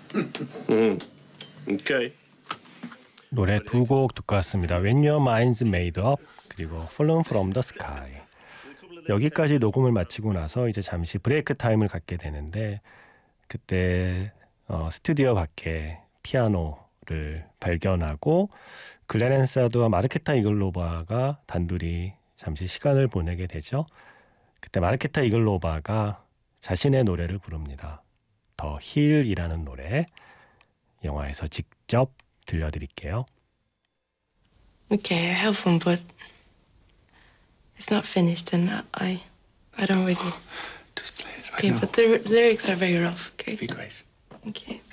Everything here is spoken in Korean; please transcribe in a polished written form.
오케이. 노래 두 곡 듣고 왔습니다. When Your Mind's Made Up 그리고 Fallen from the Sky. 여기까지 녹음을 마치고 나서 이제 잠시 브레이크 타임을 갖게 되는데 그때 스튜디오 밖에 피아노를 발견하고 글렌 헨사드와 마르케타 이글로바가 단둘이 잠시 시간을 보내게 되죠. 그때 마르케타 이글로바가 자신의 노래를 부릅니다. 더 힐이라는 노래 영화에서 직접 들려드릴게요. Okay, I have one, but it's not finished, and I don't really. Just play it right Okay, now. but the lyrics are very rough. Okay. Be great. Okay.